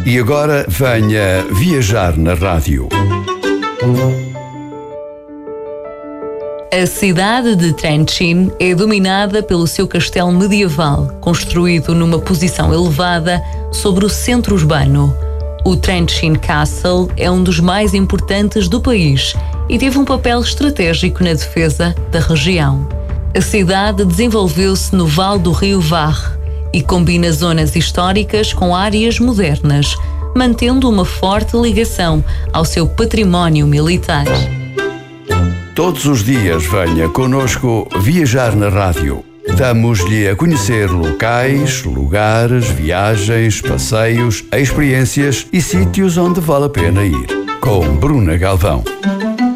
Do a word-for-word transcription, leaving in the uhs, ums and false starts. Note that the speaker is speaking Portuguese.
E agora venha viajar na rádio. A cidade de Trenčín é dominada pelo seu castelo medieval, construído numa posição elevada sobre o centro urbano. O Trenčín Castle é um dos mais importantes do país e teve um papel estratégico na defesa da região. A cidade desenvolveu-se no vale do rio Var e combina zonas históricas com áreas modernas, mantendo uma forte ligação ao seu património militar. Todos os dias venha conosco viajar na rádio. Damos-lhe a conhecer locais, lugares, viagens, passeios, experiências e sítios onde vale a pena ir. Com Bruna Galvão.